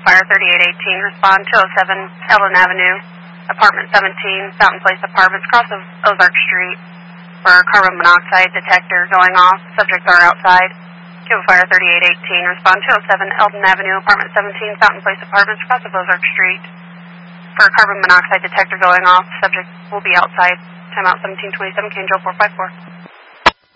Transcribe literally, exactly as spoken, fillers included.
Fire thirty-eight eighteen, respond to oh seven Ellen Avenue, apartment seventeen, Fountain Place Apartments, cross of Ozark Street, for carbon monoxide detector going off. Subjects are outside. Cuba Fire thirty-eight eighteen, respond to oh seven Eldon Avenue, apartment seventeen, Fountain Place Apartments, cross of Ozark Street, for carbon monoxide detector going off. Subject will be outside. Timeout seventeen twenty-seven, K N J four five four.